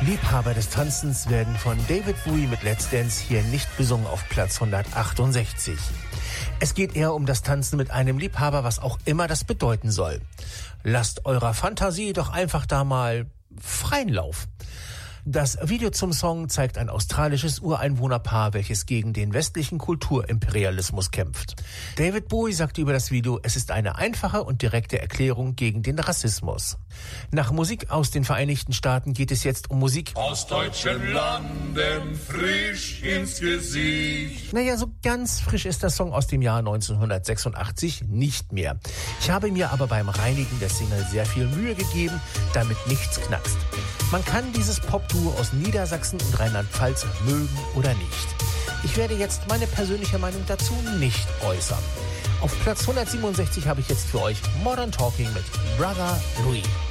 Liebhaber des Tanzens werden von David Bowie mit Let's Dance hier nicht besungen auf Platz 168. Es geht eher um das Tanzen mit einem Liebhaber, was auch immer das bedeuten soll. Lasst eurer Fantasie doch einfach da mal freien Lauf. Das Video zum Song zeigt ein australisches Ureinwohnerpaar, welches gegen den westlichen Kulturimperialismus kämpft. David Bowie sagte über das Video, es ist eine einfache und direkte Erklärung gegen den Rassismus. Nach Musik aus den Vereinigten Staaten geht es jetzt um Musik aus deutschen Landen, frisch ins Gesicht. Naja, so ganz frisch ist der Song aus dem Jahr 1986 nicht mehr. Ich habe mir aber beim Reinigen der Single sehr viel Mühe gegeben, damit nichts knackst. Man kann dieses Popduo aus Niedersachsen und Rheinland-Pfalz mögen oder nicht. Ich werde jetzt meine persönliche Meinung dazu nicht äußern. Auf Platz 167 habe ich jetzt für euch Modern Talking mit Brother Louis.